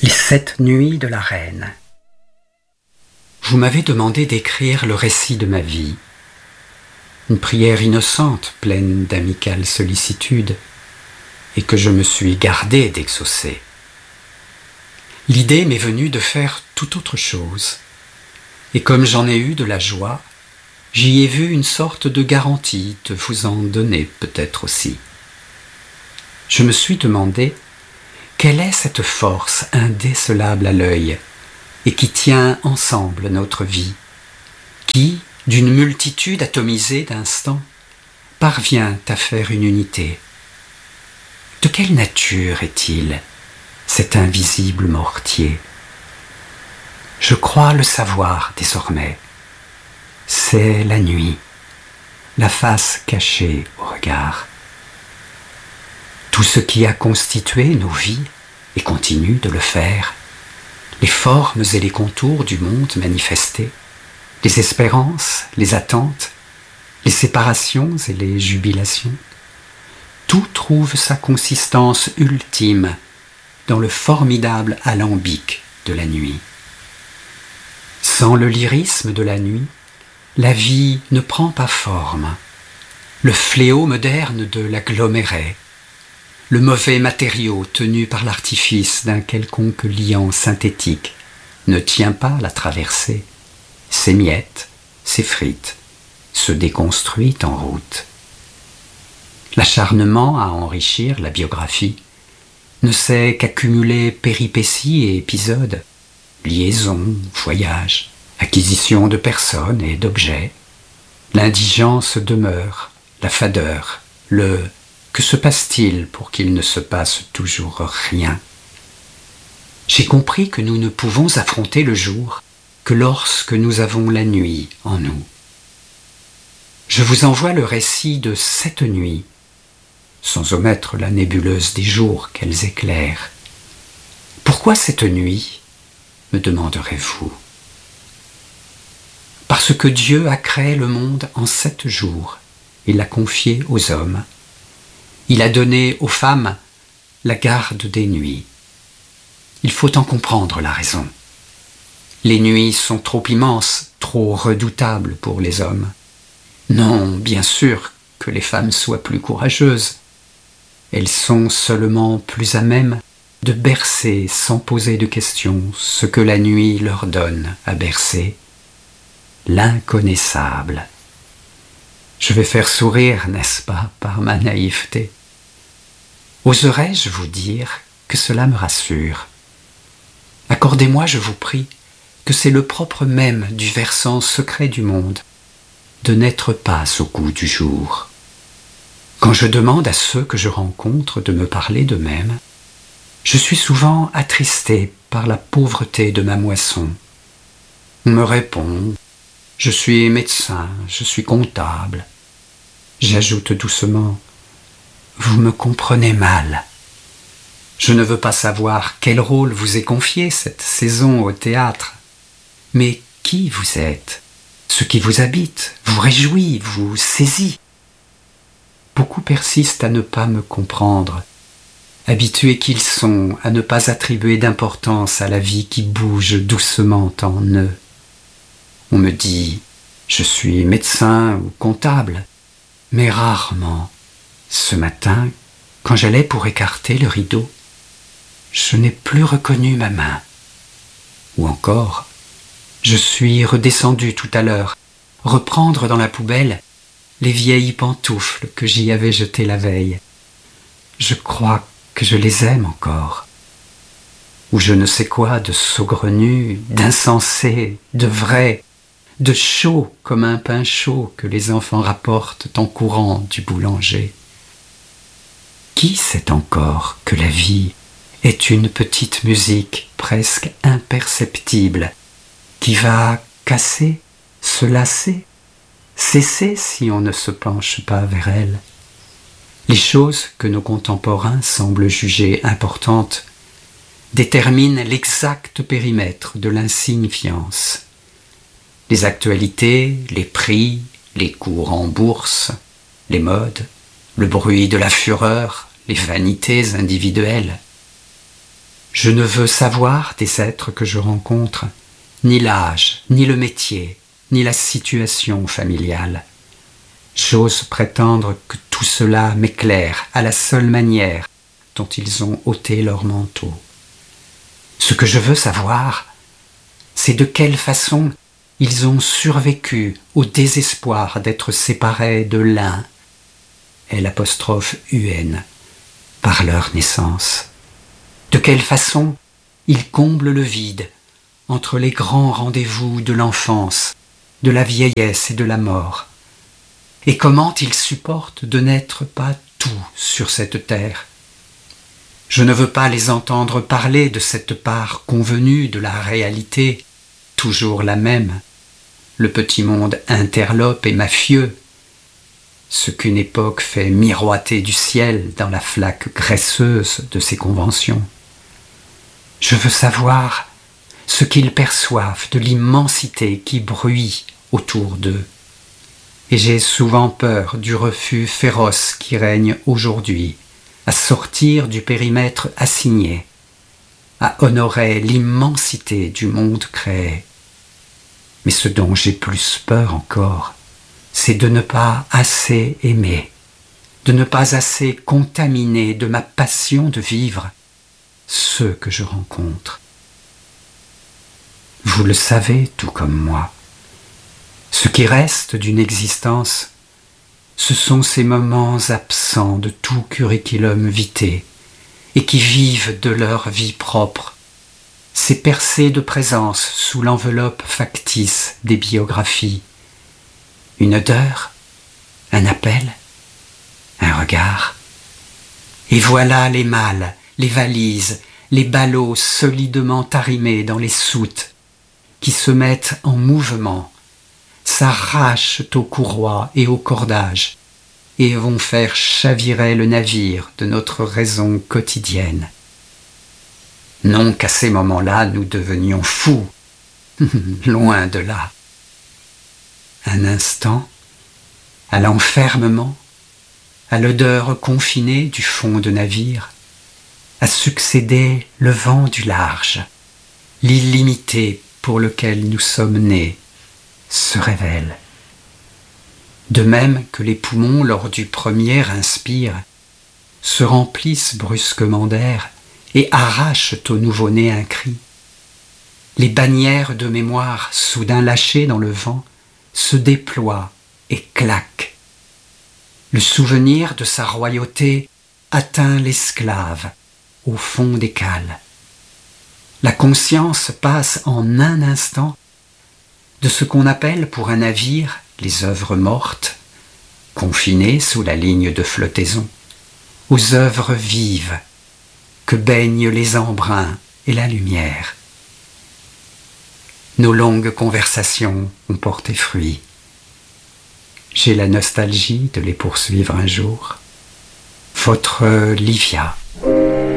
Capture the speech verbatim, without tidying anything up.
Les sept nuits de la reine. Vous m'avez demandé d'écrire le récit de ma vie. Une prière innocente, pleine d'amicale sollicitude, et que je me suis gardé d'exaucer. L'idée m'est venue de faire tout autre chose, et comme j'en ai eu de la joie, j'y ai vu une sorte de garantie de vous en donner peut-être aussi. Je me suis demandé quelle est cette force indécelable à l'œil et qui tient ensemble notre vie, qui, d'une multitude atomisée d'instants, parvient à faire une unité. De quelle nature est-il, cet invisible mortier? Je crois le savoir désormais. C'est la nuit, la face cachée au regard. Tout ce qui a constitué nos vies et continue de le faire, les formes et les contours du monde manifestés, les espérances, les attentes, les séparations et les jubilations, tout trouve sa consistance ultime dans le formidable alambic de la nuit. Sans le lyrisme de la nuit, la vie ne prend pas forme. Le fléau moderne de l'aggloméré, le mauvais matériau tenu par l'artifice d'un quelconque liant synthétique ne tient pas la traversée, s'émiette, s'effrite, se déconstruit en route. L'acharnement à enrichir la biographie ne sait qu'accumuler péripéties et épisodes, liaisons, voyages, acquisition de personnes et d'objets. L'indigence demeure, la fadeur, le « que se passe-t-il pour qu'il ne se passe toujours rien ?» J'ai compris que nous ne pouvons affronter le jour que lorsque nous avons la nuit en nous. Je vous envoie le récit de sept nuits, sans omettre la nébuleuse des jours qu'elles éclairent. Pourquoi cette nuit, me demanderez-vous? Parce que Dieu a créé le monde en sept jours et l'a confié aux hommes. Il a donné aux femmes la garde des nuits. Il faut en comprendre la raison. Les nuits sont trop immenses, trop redoutables pour les hommes. Non, bien sûr que les femmes soient plus courageuses. Elles sont seulement plus à même de bercer sans poser de questions ce que la nuit leur donne à bercer. L'inconnaissable. Je vais faire sourire, n'est-ce pas, par ma naïveté. Oserais-je vous dire que cela me rassure? Accordez-moi, je vous prie, que c'est le propre même du versant secret du monde, de n'être pas au goût du jour. Quand je demande à ceux que je rencontre de me parler d'eux-mêmes, je suis souvent attristé par la pauvreté de ma moisson. On me répond « Je suis médecin, je suis comptable ». J'ajoute doucement « Vous me comprenez mal. Je ne veux pas savoir quel rôle vous est confié cette saison au théâtre, mais qui vous êtes, ce qui vous habite, vous réjouit, vous saisit. » Beaucoup persistent à ne pas me comprendre, habitués qu'ils sont à ne pas attribuer d'importance à la vie qui bouge doucement en eux. On me dit « Je suis médecin ou comptable », mais rarement. Ce matin, quand j'allais pour écarter le rideau, je n'ai plus reconnu ma main. Ou encore, je suis redescendu tout à l'heure, reprendre dans la poubelle les vieilles pantoufles que j'y avais jetées la veille. Je crois que je les aime encore. Ou je ne sais quoi de saugrenu, d'insensé, de vrai, de chaud comme un pain chaud que les enfants rapportent en courant du boulanger. Qui sait encore que la vie est une petite musique presque imperceptible qui va casser, se lasser, cesser si on ne se penche pas vers elle? Les choses que nos contemporains semblent juger importantes déterminent l'exact périmètre de l'insignifiance. Les actualités, les prix, les cours en bourse, les modes, le bruit de la fureur, les vanités individuelles. Je ne veux savoir des êtres que je rencontre, ni l'âge, ni le métier, ni la situation familiale. J'ose prétendre que tout cela m'éclaire à la seule manière dont ils ont ôté leur manteau. Ce que je veux savoir, c'est de quelle façon ils ont survécu au désespoir d'être séparés de l'un, et l'apostrophe U N, par leur naissance. De quelle façon ils comblent le vide entre les grands rendez-vous de l'enfance, de la vieillesse et de la mort, et comment ils supportent de n'être pas tout sur cette terre. Je ne veux pas les entendre parler de cette part convenue de la réalité, toujours la même, le petit monde interlope et mafieux, ce qu'une époque fait miroiter du ciel dans la flaque graisseuse de ses conventions. Je veux savoir ce qu'ils perçoivent de l'immensité qui bruit autour d'eux, et j'ai souvent peur du refus féroce qui règne aujourd'hui à sortir du périmètre assigné, à honorer l'immensité du monde créé. Mais ce dont j'ai plus peur encore, c'est de ne pas assez aimer, de ne pas assez contaminer de ma passion de vivre ceux que je rencontre. Vous le savez tout comme moi, ce qui reste d'une existence, ce sont ces moments absents de tout curriculum vitae et qui vivent de leur vie propre, ces percées de présence sous l'enveloppe factice des biographies. Une odeur, un appel, un regard. Et voilà les malles, les valises, les ballots solidement arrimés dans les soutes qui se mettent en mouvement, s'arrachent aux courroies et aux cordages et vont faire chavirer le navire de notre raison quotidienne. Non qu'à ces moments-là nous devenions fous, loin de là. Un instant, à l'enfermement, à l'odeur confinée du fond de navire, a succédé le vent du large, l'illimité pour lequel nous sommes nés, se révèle. De même que les poumons, lors du premier inspire, se remplissent brusquement d'air et arrachent au nouveau-né un cri, les bannières de mémoire, soudain lâchées dans le vent, se déploient et claquent. Le souvenir de sa royauté atteint l'esclave au fond des cales. La conscience passe en un instant de ce qu'on appelle pour un navire les œuvres mortes, confinées sous la ligne de flottaison, aux œuvres vives que baignent les embruns et la lumière. Nos longues conversations ont porté fruit. J'ai la nostalgie de les poursuivre un jour. Votre Livia.